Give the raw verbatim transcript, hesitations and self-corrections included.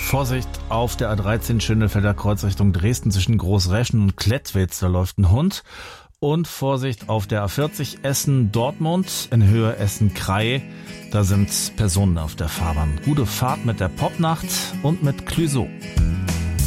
Vorsicht auf der A dreizehn Schönefelder Kreuz Richtung Dresden zwischen Großreschen und Klettwitz, da läuft ein Hund. Und Vorsicht auf der A vierzig Essen-Dortmund in Höhe Essen-Krei, da sind Personen auf der Fahrbahn. Gute Fahrt mit der Popnacht und mit Clüso.